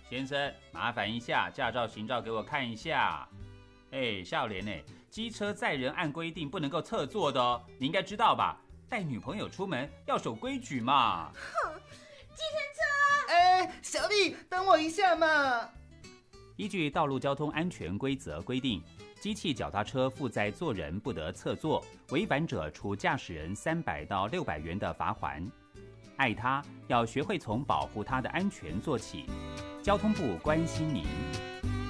先生，麻烦一下，驾照、行照给我看一下。少年机车载人按规定不能够侧坐的哦，你应该知道吧？带女朋友出门要守规矩嘛。 哼，计程车！ 小丽，等我一下嘛。 依据道路交通安全规则规定，机器脚踏车负载坐人不得侧坐，违反者处驾驶人300到600元的罚锾。爱他，要学会从保护他的安全做起。交通部关心您。